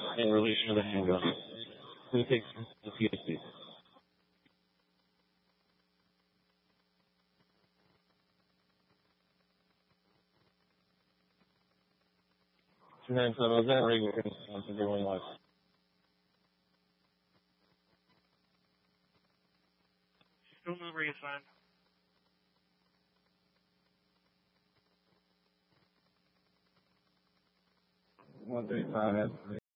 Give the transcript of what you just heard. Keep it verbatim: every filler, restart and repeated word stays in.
and release the handgun. Please take the P S C. two nine seven, is that regular? I'm going live. Still move reassigned. one thirty-five.